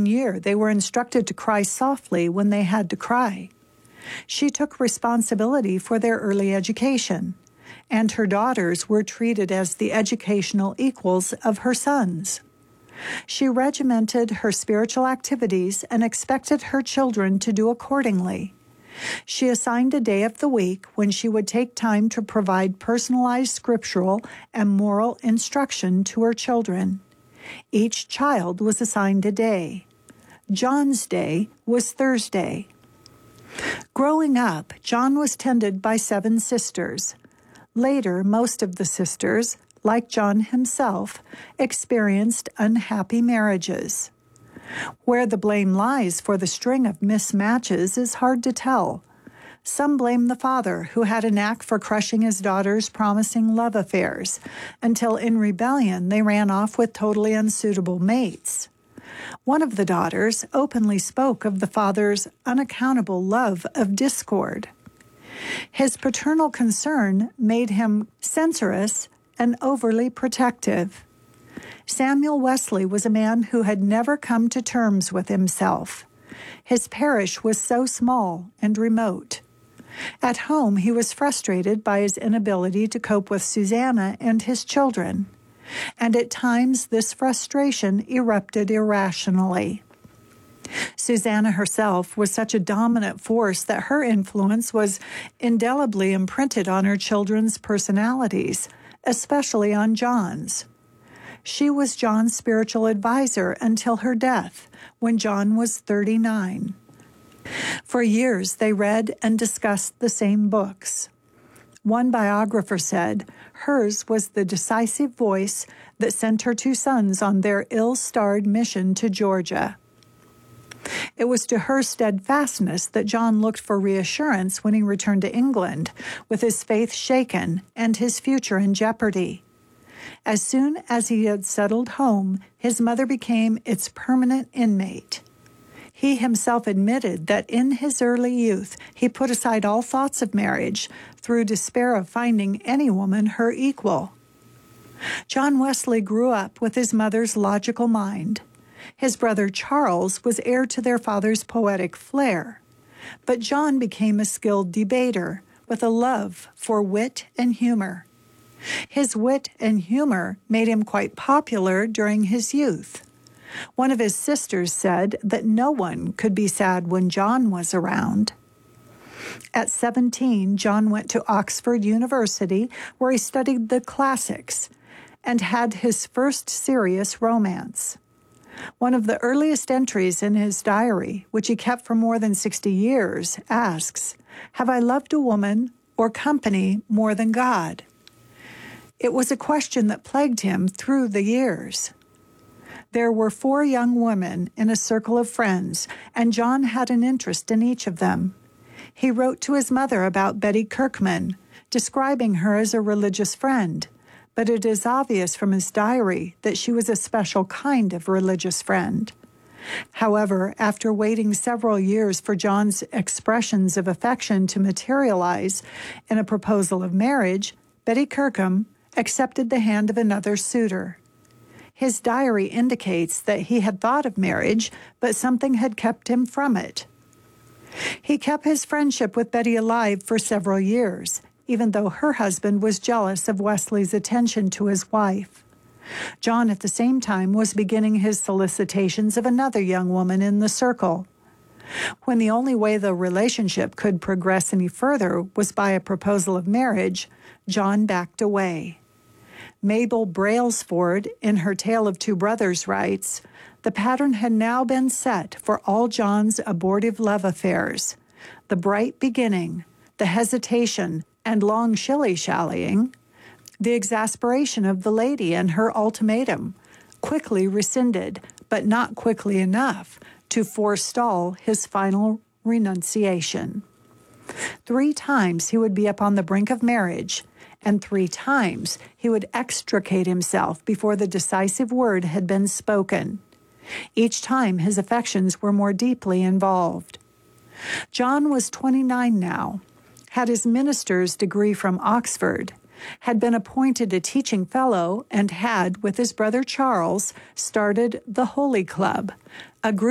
1 year, they were instructed to cry softly when they had to cry. She took responsibility for their early education, and her daughters were treated as the educational equals of her sons. She regimented her spiritual activities and expected her children to do accordingly. She assigned a day of the week when she would take time to provide personalized scriptural and moral instruction to her children. Each child was assigned a day. John's day was Thursday. Growing up, John was tended by 7 sisters. Later, most of the sisters, like John himself, experienced unhappy marriages. Where the blame lies for the string of mismatches is hard to tell. Some blame the father, who had a knack for crushing his daughters' promising love affairs, until in rebellion they ran off with totally unsuitable mates. One of the daughters openly spoke of the father's unaccountable love of discord. His paternal concern made him censorious and overly protective. Samuel Wesley was a man who had never come to terms with himself. His parish was so small and remote. At home, he was frustrated by his inability to cope with Susanna and his children, and at times this frustration erupted irrationally. Susanna herself was such a dominant force that her influence was indelibly imprinted on her children's personalities, especially on John's. She was John's spiritual advisor until her death, when John was 39. For years, they read and discussed the same books. One biographer said hers was the decisive voice that sent her 2 sons on their ill-starred mission to Georgia. It was to her steadfastness that John looked for reassurance when he returned to England, with his faith shaken and his future in jeopardy. As soon as he had settled home, his mother became its permanent inmate. He himself admitted that in his early youth he put aside all thoughts of marriage through despair of finding any woman her equal. John Wesley grew up with his mother's logical mind. His brother Charles was heir to their father's poetic flair, but John became a skilled debater with a love for wit and humor. His wit and humor made him quite popular during his youth. One of his sisters said that no one could be sad when John was around. At 17, John went to Oxford University, where he studied the classics and had his first serious romance. One of the earliest entries in his diary, which he kept for more than 60 years, asks, "Have I loved a woman or company more than God?" It was a question that plagued him through the years. There were 4 young women in a circle of friends, and John had an interest in each of them. He wrote to his mother about Betty Kirkman, describing her as a religious friend, but it is obvious from his diary that she was a special kind of religious friend. However, after waiting several years for John's expressions of affection to materialize in a proposal of marriage, Betty Kirkham accepted the hand of another suitor. His diary indicates that he had thought of marriage, but something had kept him from it. He kept his friendship with Betty alive for several years, even though her husband was jealous of Wesley's attention to his wife. John, at the same time, was beginning his solicitations of another young woman in the circle. When the only way the relationship could progress any further was by a proposal of marriage, John backed away. Mabel Brailsford, in her Tale of Two Brothers, writes, "The pattern had now been set for all John's abortive love affairs. The bright beginning, the hesitation and long shilly-shallying, the exasperation of the lady and her ultimatum, quickly rescinded, but not quickly enough to forestall his final renunciation. 3 times he would be upon the brink of marriage, and 3 times he would extricate himself before the decisive word had been spoken. Each time his affections were more deeply involved." John was 29 now, had his minister's degree from Oxford, had been appointed a teaching fellow, and had, with his brother Charles, started the Holy Club, a group